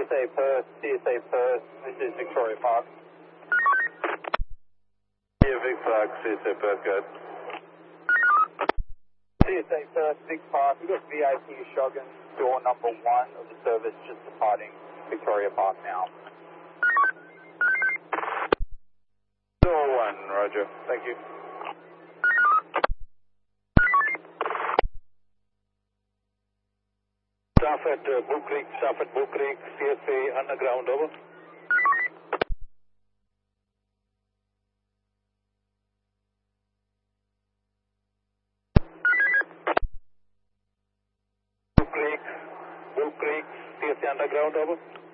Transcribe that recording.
CSA Perth, this is Victoria Park. Yeah, Vic Park, CSA Perth, good. CSA Perth, Vic Park, we've got VIP Shogun, door number 1 of the service just departing Victoria Park now. Door 1, roger, thank you. Staff at Bull Creek, CSA underground, over. Bull Creek, CSA underground, over.